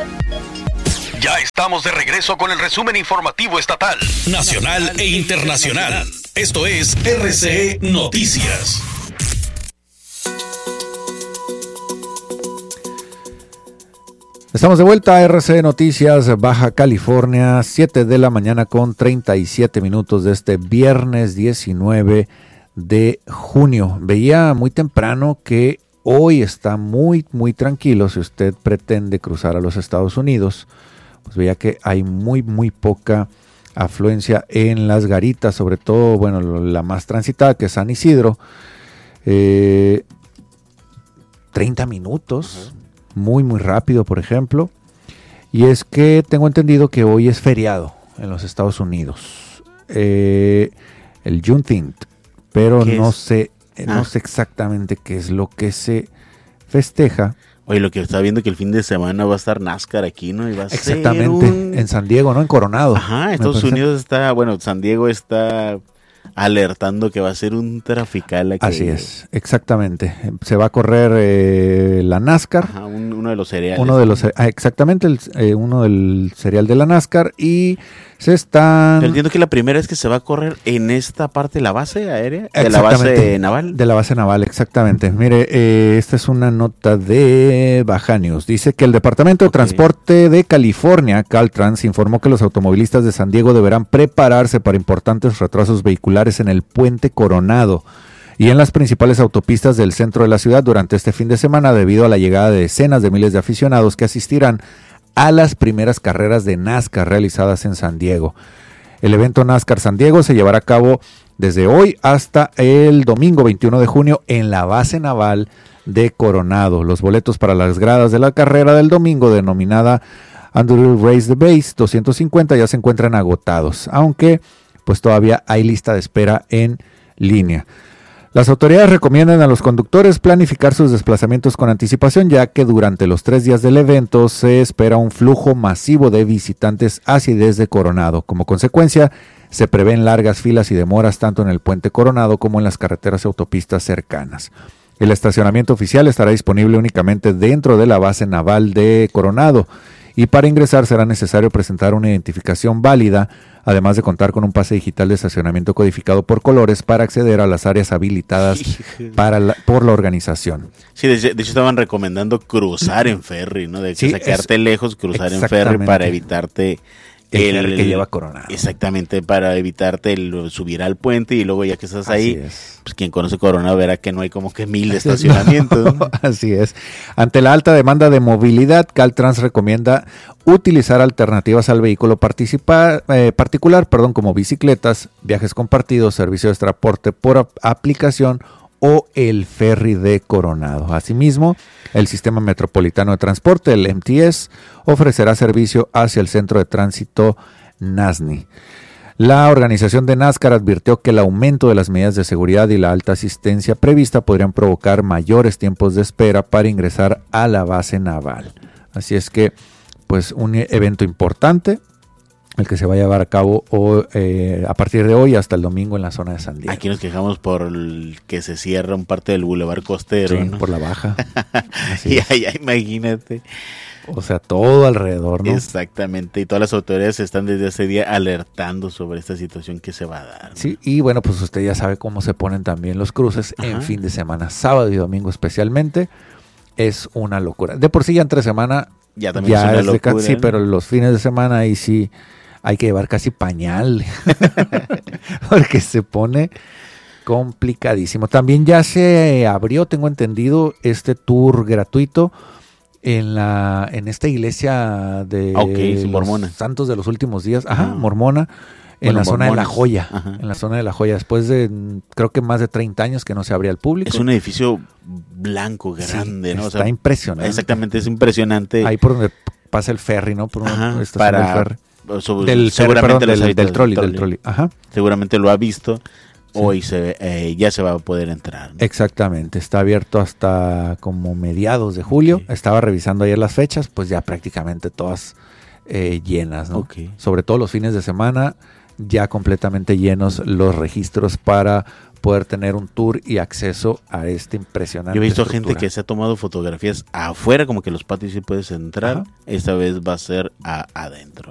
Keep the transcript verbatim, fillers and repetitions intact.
Ya estamos de regreso con el resumen informativo estatal, nacional e internacional. Esto es R C E Noticias. Estamos de vuelta a R C E Noticias, Baja California, siete de la mañana con treinta y siete minutos de este viernes diecinueve de junio. Veía muy temprano que hoy está muy, muy tranquilo si usted pretende cruzar a los Estados Unidos. Pues veía que hay muy, muy poca afluencia en las garitas, sobre todo, bueno, la más transitada que es San Isidro. Eh, treinta minutos, uh-huh. muy, muy rápido, por ejemplo. Y es que tengo entendido que hoy es feriado en los Estados Unidos. Eh, el Juneteenth, pero no sé, ah. no sé exactamente qué es lo que se festeja. Oye, lo que estaba viendo que el fin de semana va a estar NASCAR aquí, ¿no? Y va a Exactamente, ser un... en San Diego, ¿no? En Coronado. Ajá, Estados Unidos está, bueno, San Diego está alertando que va a ser un trafical aquí. Así es, exactamente. Se va a correr eh, la NASCAR. Ajá, un, uno de los cereales. Uno de los, ah, exactamente, el, eh, uno del cereal de la NASCAR y se están... Pero entiendo que la primera es que se va a correr en esta parte de la base aérea, de la base naval. De la base naval, exactamente. Mire, eh, esta es una nota de Baja News. Dice que el Departamento de okay. Transporte de California, Caltrans, informó que los automovilistas de San Diego deberán prepararse para importantes retrasos vehiculares en el Puente Coronado y en las principales autopistas del centro de la ciudad durante este fin de semana debido a la llegada de decenas de miles de aficionados que asistirán a las primeras carreras de NASCAR realizadas en San Diego. El evento NASCAR San Diego se llevará a cabo desde hoy hasta el domingo veintiuno de junio en la base naval de Coronado. Los boletos para las gradas de la carrera del domingo, denominada Andrew Race the Base doscientos cincuenta, ya se encuentran agotados, aunque pues todavía hay lista de espera en línea. Las autoridades recomiendan a los conductores planificar sus desplazamientos con anticipación, ya que durante los tres días del evento se espera un flujo masivo de visitantes hacia y desde Coronado. Como consecuencia, se prevén largas filas y demoras tanto en el Puente Coronado como en las carreteras y autopistas cercanas. El estacionamiento oficial estará disponible únicamente dentro de la base naval de Coronado y para ingresar será necesario presentar una identificación válida, además de contar con un pase digital de estacionamiento codificado por colores para acceder a las áreas habilitadas para la, por la organización. Sí, de, de hecho estaban recomendando cruzar en ferry, ¿no? De que sí, sacarte es, lejos, cruzar en ferry para evitarte el, el, el que lleva Coronado. Exactamente, para evitarte el subir al puente y luego ya que estás ahí, es. pues quien conoce Coronado verá que no hay como que mil de estacionamientos. No, así es. Ante la alta demanda de movilidad, Caltrans recomienda utilizar alternativas al vehículo participar, eh, particular, perdón, como bicicletas, viajes compartidos, servicio de transporte por ap- aplicación o el ferry de Coronado. Asimismo, el Sistema Metropolitano de Transporte, el M T S, ofrecerá servicio hacia el Centro de Tránsito N A S N I. La organización de NASCAR advirtió que el aumento de las medidas de seguridad y la alta asistencia prevista podrían provocar mayores tiempos de espera para ingresar a la base naval. Así es que, pues, un evento importante, el que se va a llevar a cabo o, eh, a partir de hoy hasta el domingo en la zona de San Diego. Aquí nos quejamos por el que se cierra un parte del bulevar costero, sí, ¿no? Por la baja. y allá, imagínate. O sea, todo alrededor, ¿no? Exactamente, y todas las autoridades están desde ese día alertando sobre esta situación que se va a dar, ¿no? Sí, y bueno, pues usted ya sabe cómo se ponen también los cruces. Ajá. En fin de semana, sábado y domingo especialmente, es una locura. De por sí ya entre semana ya también ya es una es locura, de, sí, ¿no? Pero los fines de semana ahí sí hay que llevar casi pañal, porque se pone complicadísimo. También ya se abrió, tengo entendido, este tour gratuito en la en esta iglesia de okay, sí, los mormona. Santos de los últimos días, ajá, uh-huh. mormona, en bueno, la zona mormones. de La Joya, uh-huh. en la zona de La Joya, después de creo que más de treinta años que no se abría al público. Es un edificio blanco, grande, sí, ¿no? Está o sea, impresionante. Exactamente, es impresionante. Ahí por donde pasa el ferry, ¿no? Por Ajá, una para del ferry. Sobre, del, seguramente perdón, del, del, trolley, del trolley. Ajá. Seguramente lo ha visto. Sí. Hoy se, eh, ya se va a poder entrar, ¿no? Exactamente, está abierto hasta como mediados de julio. Okay. Estaba revisando ayer las fechas, pues ya prácticamente todas eh, llenas, ¿no? Okay. Sobre todo los fines de semana, ya completamente llenos los registros para poder tener un tour y acceso a este impresionante. Yo he visto estructura. gente que se ha tomado fotografías afuera, como que los patios sí puedes entrar. Ajá. Esta vez va a ser a, adentro.